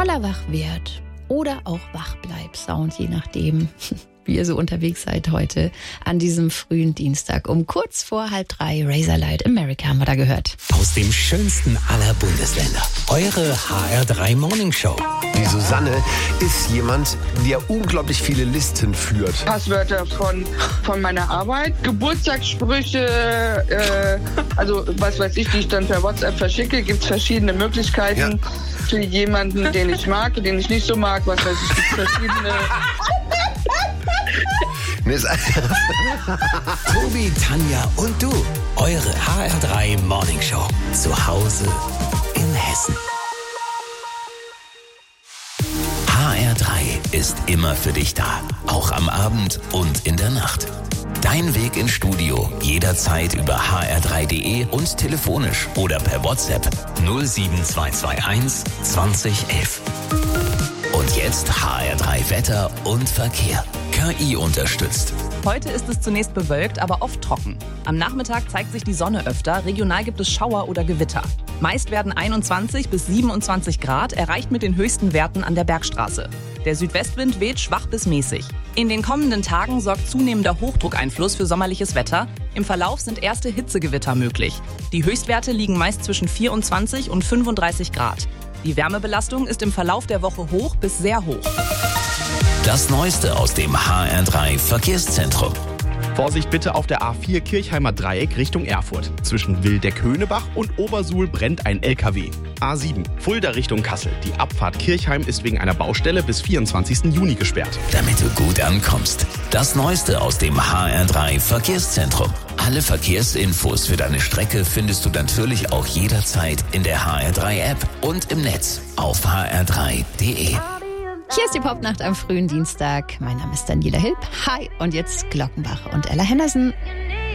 toller Wachwert oder auch Wachbleib-Sound, je nachdem, wie ihr so unterwegs seid heute an diesem frühen Dienstag. Um kurz vor 2:30 Razorlight America haben wir da gehört. Aus dem schönsten aller Bundesländer. Eure HR3 Morning Show. Die Susanne ist jemand, der unglaublich viele Listen führt. Passwörter von meiner Arbeit, Geburtstagssprüche, also was weiß ich, die ich dann per WhatsApp verschicke. Gibt es verschiedene Möglichkeiten für jemanden, den ich mag, den ich nicht so mag. Was weiß ich, gibt verschiedene... Tobi, Tanja und du. Eure HR3 Morning Show. Zu Hause in Hessen. HR3 ist immer für dich da. Auch am Abend und in der Nacht. Dein Weg ins Studio jederzeit über hr3.de und telefonisch oder per WhatsApp 07221 2011. Und jetzt HR3 Wetter und Verkehr. KI unterstützt. Heute ist es zunächst bewölkt, aber oft trocken. Am Nachmittag zeigt sich die Sonne öfter. Regional gibt es Schauer oder Gewitter. Meist werden 21 bis 27 Grad, erreicht mit den höchsten Werten an der Bergstraße. Der Südwestwind weht schwach bis mäßig. In den kommenden Tagen sorgt zunehmender Hochdruckeinfluss für sommerliches Wetter. Im Verlauf sind erste Hitzegewitter möglich. Die Höchstwerte liegen meist zwischen 24 und 35 Grad. Die Wärmebelastung ist im Verlauf der Woche hoch bis sehr hoch. Das Neueste aus dem HR3 Verkehrszentrum. Vorsicht bitte auf der A4 Kirchheimer Dreieck Richtung Erfurt. Zwischen Wildeck-Höhnebach und Obersuhl brennt ein LKW. A7 Fulda Richtung Kassel. Die Abfahrt Kirchheim ist wegen einer Baustelle bis 24. Juni gesperrt. Damit du gut ankommst. Das Neueste aus dem HR3 Verkehrszentrum. Alle Verkehrsinfos für deine Strecke findest du natürlich auch jederzeit in der HR3 App und im Netz auf hr3.de. Hier ist die Popnacht am frühen Dienstag. Mein Name ist Daniela Hilb. Hi, und jetzt Glockenbach und Ella Henderson.